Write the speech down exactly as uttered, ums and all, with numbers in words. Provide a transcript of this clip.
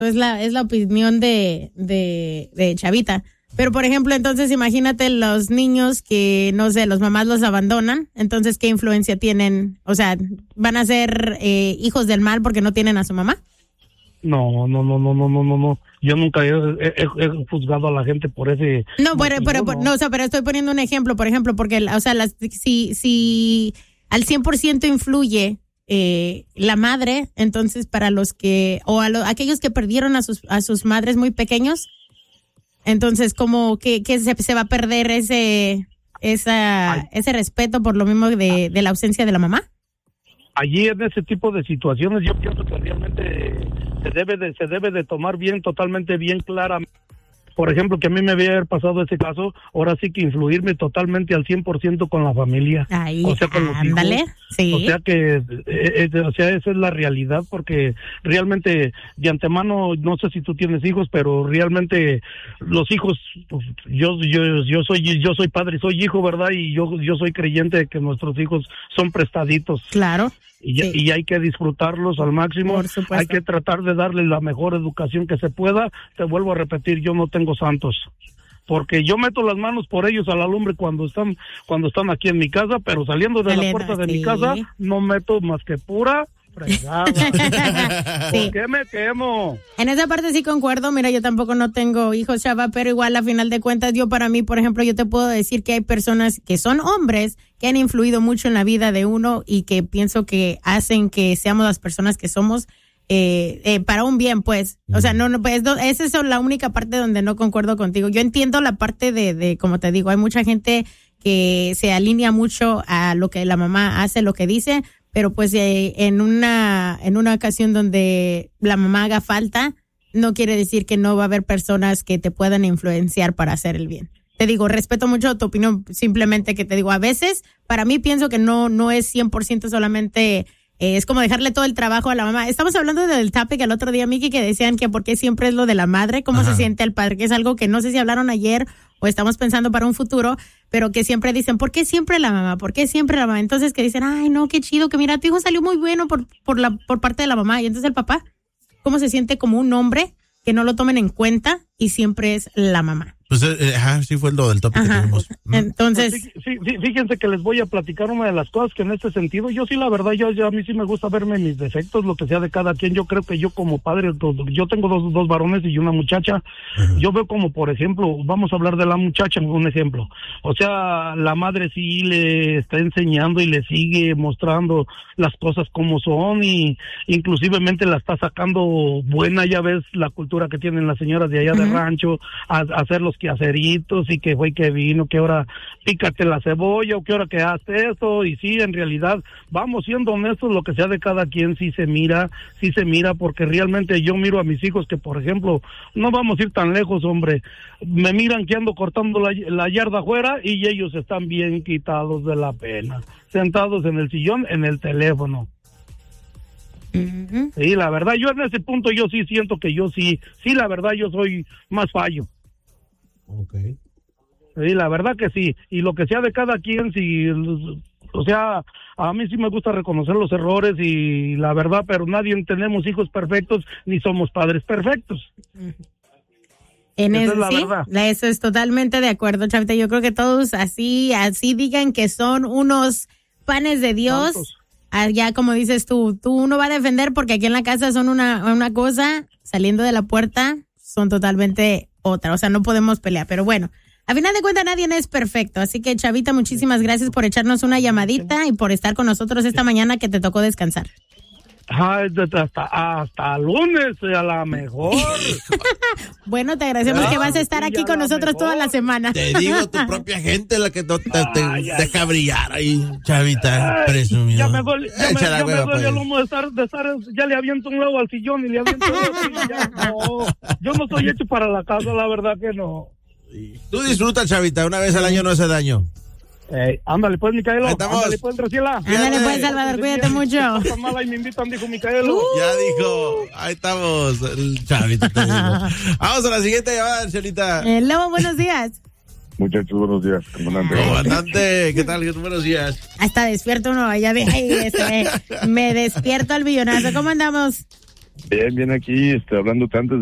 Es la, es la opinión de, de, de Chavita. Pero, por ejemplo, entonces imagínate los niños que, no sé, los mamás los abandonan. Entonces, ¿qué influencia tienen? O sea, ¿van a ser eh, hijos del mal porque no tienen a su mamá? No, no, no, no, no, no, no, no. Yo nunca he, he, he juzgado a la gente por ese... No, pero, pero, no. no, o sea, pero estoy poniendo un ejemplo, por ejemplo, porque, o sea, las, si, si al cien por ciento influye eh, la madre, entonces para los que, o a lo, aquellos que perdieron a sus, a sus madres muy pequeños, entonces, ¿cómo que, que se, se va a perder ese esa Ay. ese respeto por lo mismo de, de la ausencia de la mamá? Allí en ese tipo de situaciones yo pienso que realmente se debe de se debe de tomar bien, totalmente bien clara. Por ejemplo, que a mí me había pasado ese caso, ahora sí que influirme totalmente al cien por ciento con la familia. Ahí, o sea, con los ándale, hijos. Sí. O sea que, eh, eh, o sea, esa es la realidad, porque realmente, de antemano, no sé si tú tienes hijos, pero realmente los hijos, pues, yo, yo, yo soy, yo soy padre, soy hijo, ¿verdad? Y yo, yo soy creyente de que nuestros hijos son prestaditos. Claro. Y, sí. y hay que disfrutarlos al máximo, hay que tratar de darles la mejor educación que se pueda. Te vuelvo a repetir, yo no tengo santos, porque yo meto las manos por ellos a la lumbre cuando están cuando están aquí en mi casa, pero saliendo de Elena, la puerta de sí. mi casa no meto más que pura fregada. Sí. ¿Por qué me quemo? En esa parte sí concuerdo. Mira, yo tampoco no tengo hijos, Chava, pero igual a final de cuentas, yo para mí, por ejemplo, yo te puedo decir que hay personas que son hombres que han influido mucho en la vida de uno y que pienso que hacen que seamos las personas que somos eh, eh, para un bien, pues. O sea, no, no, pues, no, esa es la única parte donde no concuerdo contigo. Yo entiendo la parte de, de, como te digo, hay mucha gente que se alinea mucho a lo que la mamá hace, lo que dice, pero pues eh, en una en una ocasión donde la mamá haga falta, no quiere decir que no va a haber personas que te puedan influenciar para hacer el bien. Te digo, respeto mucho tu opinión, simplemente que te digo, a veces, para mí pienso que no no es cien por ciento solamente, eh, es como dejarle todo el trabajo a la mamá. Estamos hablando del topic el otro día, Miki, que decían que por qué siempre es lo de la madre, cómo Ajá. se siente el padre, que es algo que no sé si hablaron ayer o estamos pensando para un futuro, pero que siempre dicen, ¿por qué siempre la mamá? ¿Por qué siempre la mamá? Entonces que dicen, ay, no, qué chido, que mira, tu hijo salió muy bueno por por la por parte de la mamá. Y entonces el papá, ¿cómo se siente como un hombre que no lo tomen en cuenta y siempre es la mamá? Pues eh, ajá, sí fue lo del tópico que tuvimos. Entonces, pues sí, sí, fíjense que les voy a platicar una de las cosas que en este sentido, yo sí, la verdad, yo, yo a mí sí me gusta verme mis defectos, lo que sea de cada quien. Yo creo que yo como padre, yo tengo dos, dos varones y una muchacha. Uh-huh. Yo veo como, por ejemplo, vamos a hablar de la muchacha, un ejemplo. O sea, la madre sí le está enseñando y le sigue mostrando las cosas como son, y inclusivemente la está sacando buena. Ya ves la cultura que tienen las señoras de allá uh-huh. de rancho, a, a hacer los quehaceritos, y que fue que vino, que ahora pícate la cebolla, o que ahora que hace esto. Y sí, en realidad, vamos siendo honestos, lo que sea de cada quien sí se mira, sí se mira, porque realmente yo miro a mis hijos que, por ejemplo, no vamos a ir tan lejos, hombre, me miran que ando cortando la, la yarda afuera y ellos están bien quitados de la pena, sentados en el sillón, en el teléfono. Uh-huh. Sí, la verdad, yo en ese punto yo sí siento que yo sí, sí, la verdad, yo soy más fallo. Okay. Sí, la verdad que sí, y lo que sea de cada quien, si, o sea, a mí sí me gusta reconocer los errores, y la verdad, pero nadie tenemos hijos perfectos, ni somos padres perfectos. En Esa eso, es la sí, verdad. Eso es totalmente de acuerdo, Chavita. Yo creo que todos así, así digan que son unos panes de Dios. Santos. Ya como dices tú, tú uno va a defender, porque aquí en la casa son una, una cosa, saliendo de la puerta son totalmente otra, o sea, no podemos pelear, pero bueno, a final de cuentas nadie es perfecto, así que Chavita, muchísimas gracias por echarnos una llamadita y por estar con nosotros esta mañana que te tocó descansar. Ay, hasta, hasta lunes, a la mejor. Bueno, te agradecemos que vas a estar aquí con nosotros toda la semana. Te digo, tu propia gente la que no te, te ay, deja ay, brillar ahí, Chavita, ay, presumido. Ya me duele, ya me, ya me duele el lomo de estar, de estar, ya le aviento un lado al sillón y le aviento otro, y ya, no, yo no soy hecho para la casa, la verdad que no. Tú disfruta, Chavita, una vez al año no hace daño. Eh, ándale pues, Micaelo, ándale pues, Graciela. Ándale pues, Salvador, cuídate mucho. Mala y me invitan, dijo Micaelo. Uh, ya dijo, ahí estamos, el Chavita. Vamos a la siguiente llamada, Chelita. Eh, Lobo, buenos días. Muchachos, buenos días, comandante. Comandante, ¿qué tal? Buenos días. Hasta despierto uno, ya ve, este, me despierto al billonazo. ¿Cómo andamos? Bien, bien aquí, este, hablándote antes